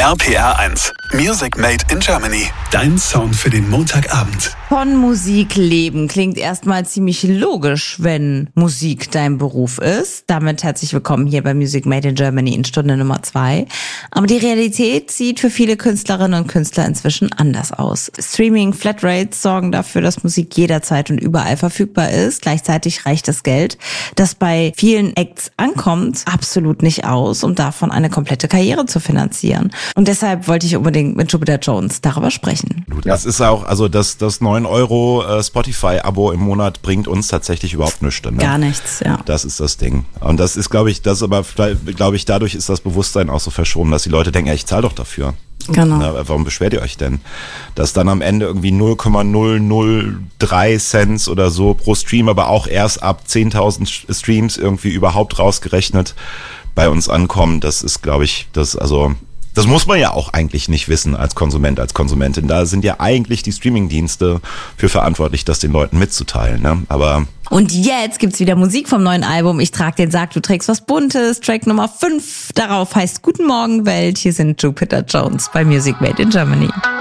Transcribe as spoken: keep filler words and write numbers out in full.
R P R eins. Music Made in Germany. Dein Sound für den Montagabend. Von Musik leben klingt erstmal ziemlich logisch, wenn Musik dein Beruf ist. Damit herzlich willkommen hier bei Music Made in Germany in Stunde Nummer zwei. Aber die Realität sieht für viele Künstlerinnen und Künstler inzwischen anders aus. Streaming, Flatrates sorgen dafür, dass Musik jederzeit und überall verfügbar ist. Gleichzeitig reicht das Geld, das bei vielen Acts ankommt, absolut nicht aus, um davon eine komplette Karriere zu finanzieren. Und deshalb wollte ich unbedingt mit Jupiter Jones darüber sprechen. Das ist auch, also das, das neun Euro äh, Spotify-Abo im Monat bringt uns tatsächlich überhaupt nichts. Ne? Gar nichts, ja. Das ist das Ding. Und das ist, glaube ich, das aber, glaube ich, dadurch ist das Bewusstsein auch so verschoben, dass die Leute denken, ja, ich zahle doch dafür. Genau. Na, warum beschwert ihr euch denn? Dass dann am Ende irgendwie null Komma null null drei Cent oder so pro Stream, aber auch erst ab zehntausend Streams irgendwie überhaupt rausgerechnet bei uns ankommen, das ist, glaube ich, das, also, das muss man ja auch eigentlich nicht wissen als Konsument, als Konsumentin. Da sind ja eigentlich die Streamingdienste für verantwortlich, das den Leuten mitzuteilen, ne? Aber und jetzt gibt's wieder Musik vom neuen Album. Ich trag den Sarg, du trägst was Buntes. Track Nummer fünf darauf heißt Guten Morgen Welt. Hier sind Jupiter Jones bei Music Made in Germany.